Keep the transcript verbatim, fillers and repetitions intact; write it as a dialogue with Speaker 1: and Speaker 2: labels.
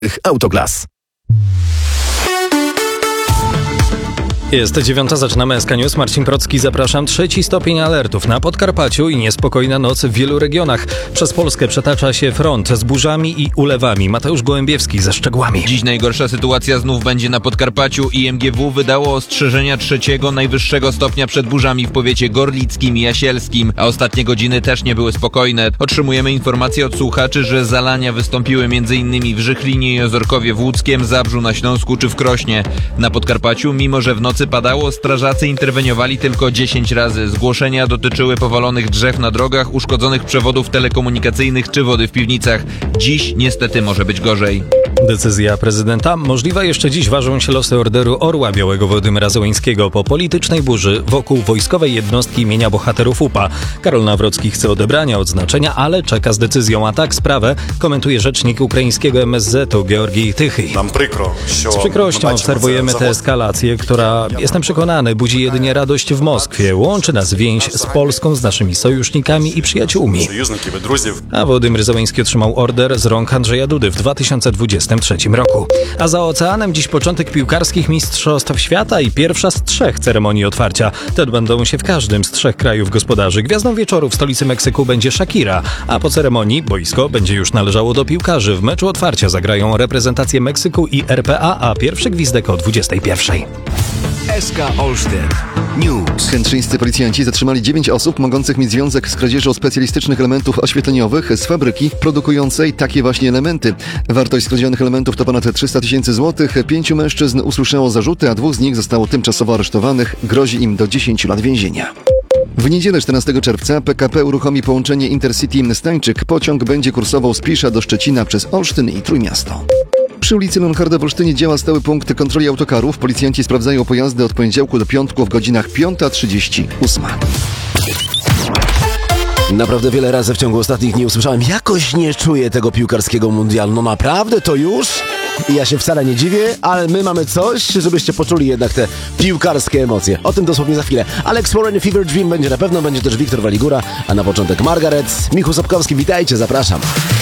Speaker 1: Autoglas.
Speaker 2: Jest dziewiąta, zaczynamy S K News. Marcin Procki, zapraszam. Trzeci stopień alertów na Podkarpaciu i niespokojna noc w wielu regionach. Przez Polskę przetacza się front z burzami i ulewami. Mateusz Gołębiewski ze szczegółami.
Speaker 3: Dziś najgorsza sytuacja znów będzie na Podkarpaciu. I M G W wydało ostrzeżenia trzeciego najwyższego stopnia przed burzami w powiecie gorlickim i jasielskim, a ostatnie godziny też nie były spokojne. Otrzymujemy informacje od słuchaczy, że zalania wystąpiły m.in. w Żychlinie i Ozorkowie w Łódzkiem, Zabrzu na Śląsku czy w Krośnie. Na Podkarpaciu, mimo że w nocy padało, strażacy interweniowali tylko dziesięć razy. Zgłoszenia dotyczyły powalonych drzew na drogach, uszkodzonych przewodów telekomunikacyjnych czy wody w piwnicach. Dziś niestety może być gorzej.
Speaker 2: Decyzja prezydenta. Możliwa jeszcze dziś ważą się losy Orderu Orła Białego Władimira Zełańskiego po politycznej burzy wokół wojskowej jednostki imienia bohaterów U P A. Karol Nawrocki chce odebrania odznaczenia, ale czeka z decyzją. A tak sprawę komentuje rzecznik ukraińskiego M S Z-u Georgij Tychyj. Z przykrością obserwujemy tę eskalację, która, jestem przekonany, budzi jedynie radość w Moskwie. Łączy nas więź z Polską, z naszymi sojusznikami i przyjaciółmi. A Władimir Zełański otrzymał order z rąk Andrzeja Dudy w dwa tysiące dwudziestym trzecim roku. A za oceanem dziś początek piłkarskich mistrzostw świata i pierwsza z trzech ceremonii otwarcia. Te odbędą się w każdym z trzech krajów gospodarzy. Gwiazdą wieczoru w stolicy Meksyku będzie Shakira, a po ceremonii boisko będzie już należało do piłkarzy. W meczu otwarcia zagrają reprezentacje Meksyku i R P A, a pierwszy gwizdek o dwudziestej pierwszej.
Speaker 1: S K Olsztyn News.
Speaker 4: Kętrzyńscy policjanci zatrzymali dziewięć osób mogących mieć związek z kradzieżą specjalistycznych elementów oświetleniowych z fabryki produkującej takie właśnie elementy. Wartość skradzionych elementów to ponad trzysta tysięcy złotych. Pięciu mężczyzn usłyszało zarzuty, a dwóch z nich zostało tymczasowo aresztowanych. Grozi im do dziesięciu lat więzienia. W niedzielę czternastego czerwca P K P uruchomi połączenie Intercity Stańczyk. Pociąg będzie kursował z Pisza do Szczecina przez Olsztyn i Trójmiasto. Przy ulicy Lonharda w Olsztynie działa stały punkt kontroli autokarów. Policjanci sprawdzają pojazdy od poniedziałku do piątku w godzinach piąta trzydzieści osiem.
Speaker 5: Naprawdę wiele razy w ciągu ostatnich dni usłyszałem: jakoś nie czuję tego piłkarskiego mundialu. No naprawdę, to już? I ja się wcale nie dziwię, ale my mamy coś, żebyście poczuli jednak te piłkarskie emocje. O tym dosłownie za chwilę. Alex Warren, Fever Dream będzie na pewno, będzie też Wiktor Waligura, a na początek Margaret. Michał Sapkowski, witajcie, zapraszam.